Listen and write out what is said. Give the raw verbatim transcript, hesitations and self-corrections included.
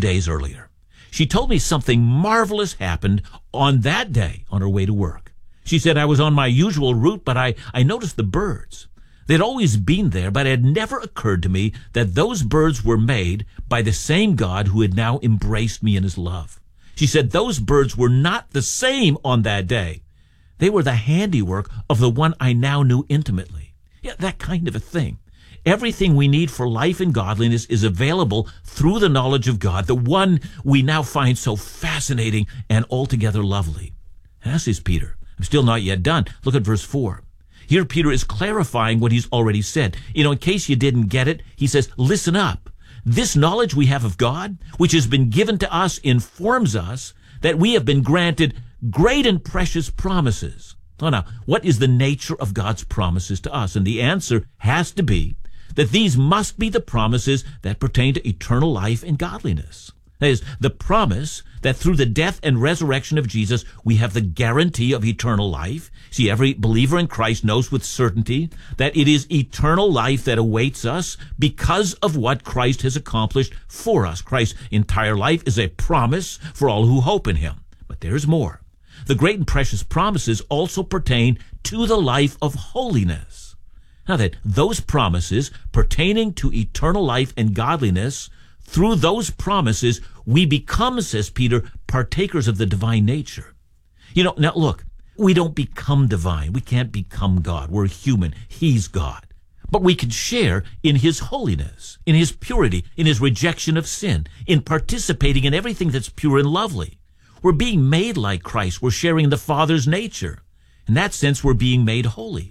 days earlier. She told me something marvelous happened on that day on her way to work. She said, I was on my usual route, but I, I noticed the birds. They'd always been there, but it had never occurred to me that those birds were made by the same God who had now embraced me in his love. She said those birds were not the same on that day. They were the handiwork of the one I now knew intimately. Yeah, that kind of a thing. Everything we need for life and godliness is available through the knowledge of God, the one we now find so fascinating and altogether lovely. And says Peter, I'm still not yet done. Look at verse four. Here Peter is clarifying what he's already said. You know, in case you didn't get it, he says, listen up. This knowledge we have of God, which has been given to us, informs us that we have been granted great and precious promises. Oh, now, what is the nature of God's promises to us? And the answer has to be that these must be the promises that pertain to eternal life and godliness. That is, the promise that through the death and resurrection of Jesus, we have the guarantee of eternal life. See, every believer in Christ knows with certainty that it is eternal life that awaits us because of what Christ has accomplished for us. Christ's entire life is a promise for all who hope in him. But there's more. The great and precious promises also pertain to the life of holiness. Now that those promises pertaining to eternal life and godliness, through those promises, we become, says Peter, partakers of the divine nature. You know, now look, we don't become divine. We can't become God. We're human. He's God. But we can share in his holiness, in his purity, in his rejection of sin, in participating in everything that's pure and lovely. We're being made like Christ. We're sharing the Father's nature. In that sense, we're being made holy.